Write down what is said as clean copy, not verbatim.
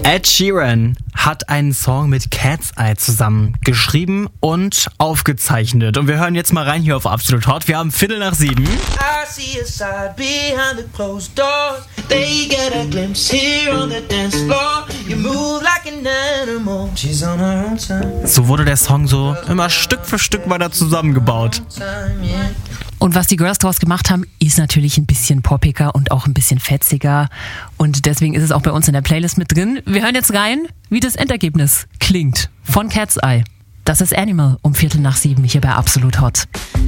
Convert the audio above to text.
Ed Sheeran hat einen Song mit Cat's Eye zusammen geschrieben und aufgezeichnet. Und wir hören jetzt mal rein hier auf Absolut Hot. Wir haben 7:15. I see a side behind the closed doors. They get a glimpse here on the dance floor. You move like an animal. She's on her own time. So wurde der Song so immer Stück für Stück weiter zusammengebaut. Und was die Girls daraus gemacht haben, ist natürlich ein bisschen poppiger und auch ein bisschen fetziger. Und deswegen ist es auch bei uns in der Playlist mit drin. Wir hören jetzt rein, wie das Endergebnis klingt von Cat's Eye. Das ist Animal um 7:15 hier bei Absolut Hot.